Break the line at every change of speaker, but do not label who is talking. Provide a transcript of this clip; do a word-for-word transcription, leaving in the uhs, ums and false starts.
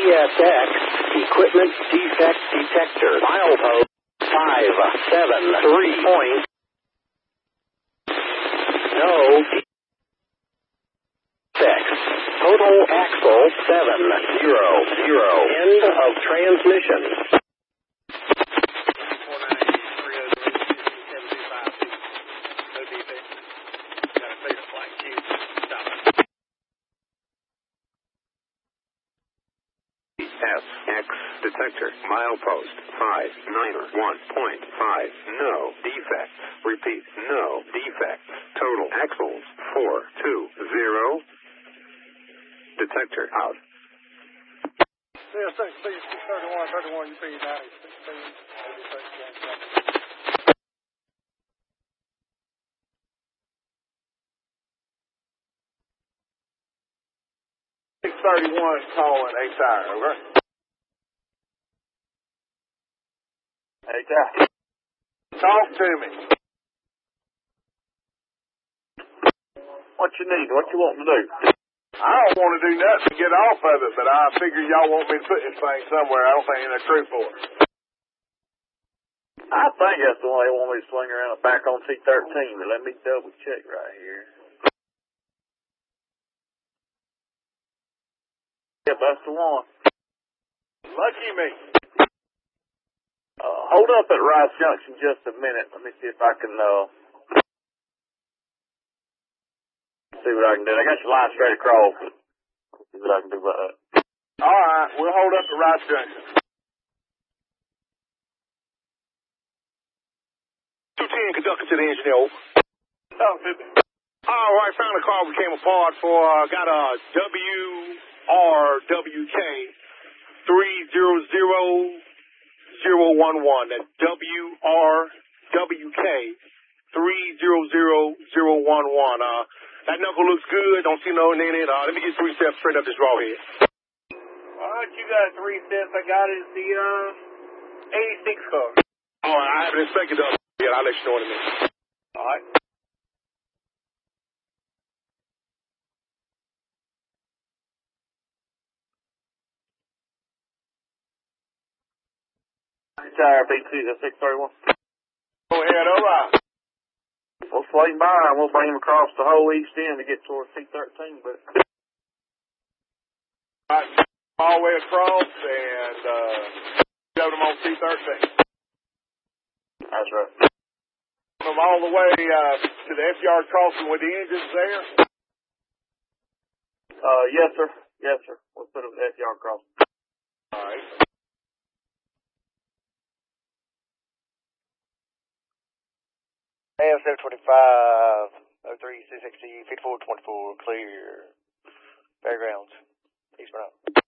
S X Equipment Defect Detector. Milepost five seven three point. No defects. Total axle seven zero zero. End of transmission.
S X detector, milepost five nine one point five, no defects. Repeat, no defects. Total axles four two zero. Detector out.
Yeah, six, six, thirty-one, thirty-one, you feed ninety, sixteen, eighty-six, six thirty-one calling A tire, over. A tire. Talk to me. What you need? What you want to do? I don't want to do nothing to get off of it, but I figure y'all want me to put this thing somewhere. I don't think there's true for it. I think that's the one they want me to swing around back on T thirteen, but let me double check right here. Yep, that's the one. Lucky me. Uh, hold up at Rice Junction just a minute. Let me see if I can, uh, see what I can do. I got your line straight across, but let's see what I can do about that. All right, we'll hold up at Rice Junction.
two ten, conductor to the engineer.
Talk to me.
All right, found a car we came apart for. Uh, got a W R W K three zero zero zero one one. That's W R W K three zero zero zero one one. Uh, that knuckle looks good. Don't see no in it. Uh, let me get three steps straight up this raw head.
All right, you got three steps. I got it. It's the uh, eighty-six car.
All right, I haven't inspected the other yet. I'll let you know in a minute.
All right. Tire B T, that's six thirty-one. Go ahead, all right. We'll swing by and we'll bring him across the whole east end to get towards T thirteen, but. All right, all the way across and, uh, go them on T thirteen. That's right. Them all the way, uh, to the F yard crossing with the engines there? Uh, yes, sir. Yes, sir. We'll put them at the F yard crossing. All right.
A M seven twenty-five, oh three, six X T, fifty-four twenty-four, clear. Fairgrounds, eastbound.